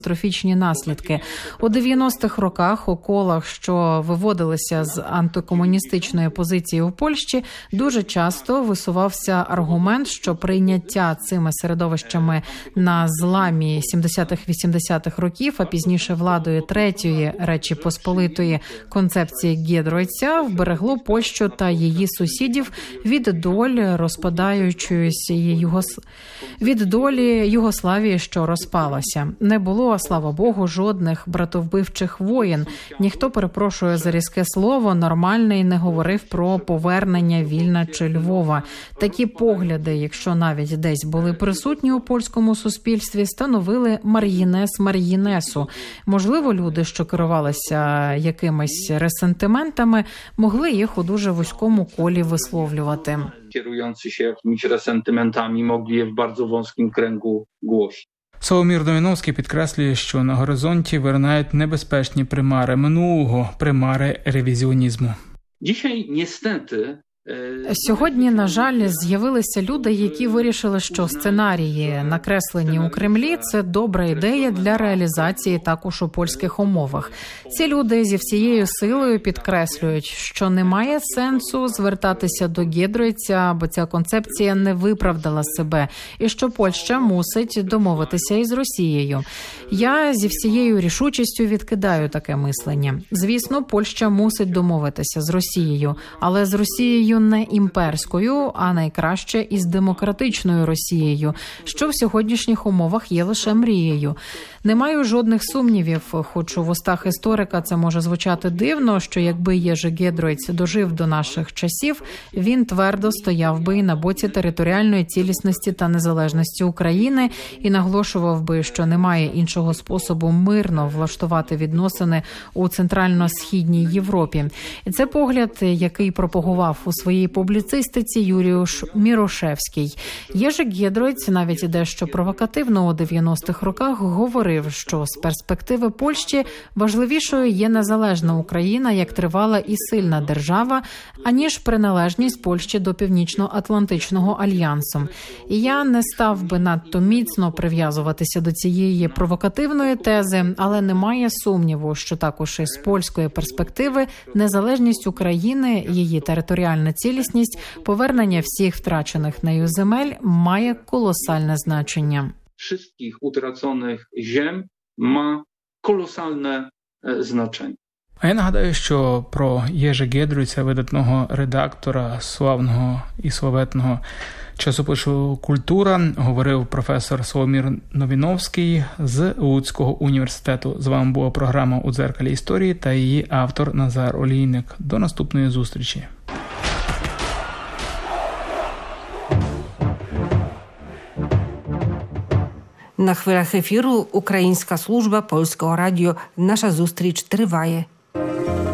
катастрофічні наслідки. У 90-х роках у колах, що виводилися з антикомуністичної позиції у Польщі, дуже часто висувався аргумент, що прийняття цими середовищами на зламі 70-х-80-х років, а пізніше владою Третьої Речі Посполитої концепції Гєдройця вберегло Польщу та її сусідів від долі Югославії, що розпалася. Не було, слава Богу, жодних братовбивчих воєн. Ніхто, перепрошую за різке слово, нормальний не говорив про повернення Вільна чи Львова. Такі погляди, якщо навіть десь були присутні у польському суспільстві, становили маргінес маргінесу. Можливо, люди, що керувалися якимись ресентиментами, могли їх у дуже вузькому колі висловлювати. Kierujący się jakimiś resentymentami mogli je w bardzo wąskim kręgu głosić. Соломір Новіновський підкреслює, що на горизонті виринають небезпечні примари минулого, примари ревізіонізму. Dzisiaj niestety Сьогодні, на жаль, з'явилися люди, які вирішили, що сценарії, накреслені у Кремлі, це добра ідея для реалізації також у польських умовах. Ці люди зі всією силою підкреслюють, що немає сенсу звертатися до Гєдройця, бо ця концепція не виправдала себе, і що Польща мусить домовитися із Росією. Я зі всією рішучістю відкидаю таке мислення. Звісно, Польща мусить домовитися з Росією, але з Росією не імперською, а найкраще із демократичною Росією, що в сьогоднішніх умовах є лише мрією. Не маю жодних сумнівів, хоч у вустах історика це може звучати дивно, що якби Єжи Гєдройц дожив до наших часів, він твердо стояв би і на боці територіальної цілісності та незалежності України і наголошував би, що немає іншого способу мирно влаштувати відносини у Центрально-Східній Європі. І це погляд, який пропагував у своїй публіцистиці Юріуш Мірошевський. Єжи Гєдройц навіть і дещо провокативно у 90-х роках говорив, що з перспективи Польщі важливішою є незалежна Україна як тривала і сильна держава, аніж приналежність Польщі до Північно-Атлантичного альянсу. І я не став би надто міцно прив'язуватися до цієї провокативної тези, але немає сумніву, що також із польської перспективи незалежність України, її територіальна цілісність, повернення всіх втрачених нею земель має колосальне значення. Wszystkich utraconych ziem ma kolosalne znaczenie. А я нагадаю, що про Єжи Гєдройця, видатного редактора славного і славетного часопису «Культура», говорив професор Соломір Новіновський з Луцького університету. З вами була програма «У дзеркалі історії» та її автор Назар Олійник. До наступної зустрічі. На хвилях ефіру Українська служба Польського радіо. Наша зустріч триває.